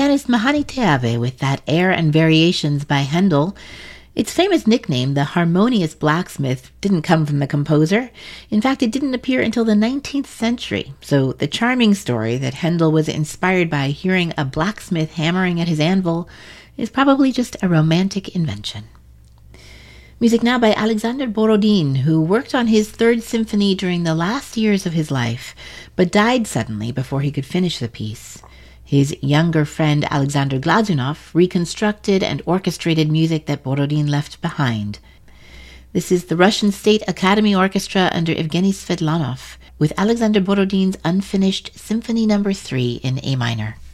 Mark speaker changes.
Speaker 1: pianist Mahani Teave with that Air and Variations by Handel. Its famous nickname, the Harmonious Blacksmith, didn't come from the composer. In fact, it didn't appear until the 19th century. So the charming story that Handel was inspired by hearing a blacksmith hammering at his anvil is probably just a romantic invention. Music now by Alexander Borodin, who worked on his Third Symphony during the last years of his life, but died suddenly before he could finish the piece. His younger friend Alexander Glazunov reconstructed and orchestrated music that Borodin left behind. This is the Russian State Academy Orchestra under Evgeny Svedlanov with Alexander Borodin's unfinished Symphony No. 3 in A minor.